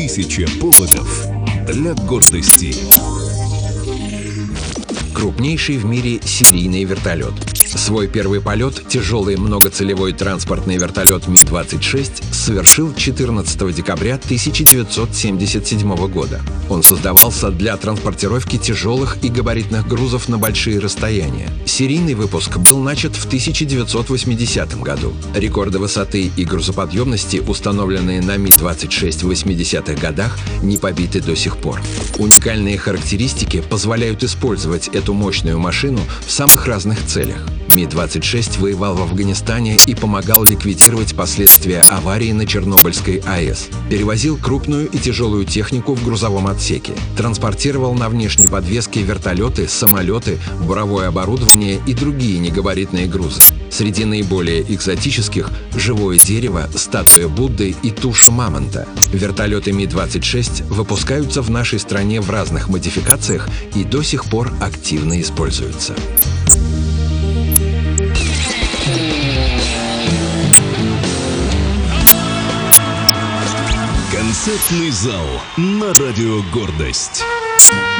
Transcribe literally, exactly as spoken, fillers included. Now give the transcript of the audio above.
Тысяча поводов для гордости. Крупнейший в мире серийный вертолет. Свой первый полет тяжелый многоцелевой транспортный вертолет Ми двадцать шесть совершил четырнадцатого декабря тысяча девятьсот семьдесят седьмого года. Он создавался для транспортировки тяжелых и габаритных грузов на большие расстояния. Серийный выпуск был начат в тысяча девятьсот восьмидесятом году. Рекорды высоты и грузоподъемности, установленные на Ми двадцать шесть в восьмидесятых годах, не побиты до сих пор. Уникальные характеристики позволяют использовать эту мощную машину в самых разных целях. Ми двадцать шесть воевал в Афганистане и помогал ликвидировать последствия аварии на Чернобыльской АЭС. Перевозил крупную и тяжелую технику в грузовом отсеке. Транспортировал на внешней подвеске вертолеты, самолеты, буровое оборудование и другие негабаритные грузы. Среди наиболее экзотических – живое дерево, статуя Будды и туша мамонта. Вертолеты Ми двадцать шесть выпускаются в нашей стране в разных модификациях и до сих пор активно используются. Концертный зал на радио «Гордость».